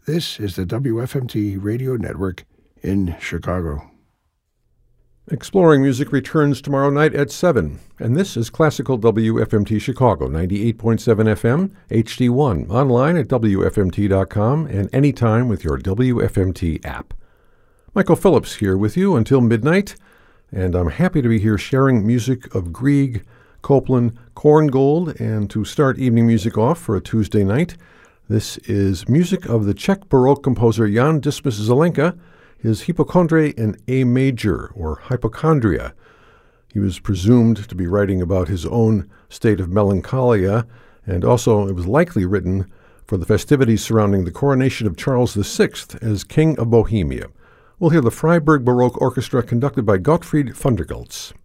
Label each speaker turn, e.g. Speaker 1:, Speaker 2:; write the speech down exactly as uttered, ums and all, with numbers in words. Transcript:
Speaker 1: This is the W F M T Radio Network in Chicago.
Speaker 2: Exploring Music returns tomorrow night at seven, and this is Classical W F M T Chicago, ninety-eight point seven F M, H D one, online at W F M T dot com, and anytime with your W F M T app. Michael Phillips here with you until midnight, and I'm happy to be here sharing music of Grieg, Copland, Korngold, and to start evening music off for a Tuesday night, this is music of the Czech Baroque composer Jan Dismas Zelenka, his Hypochondrie in A major, or Hypochondria. He was presumed to be writing about his own state of melancholia, and also it was likely written for the festivities surrounding the coronation of Charles the Sixth as King of Bohemia. We'll hear the Freiburg Baroque Orchestra conducted by Gottfried van der Goltz.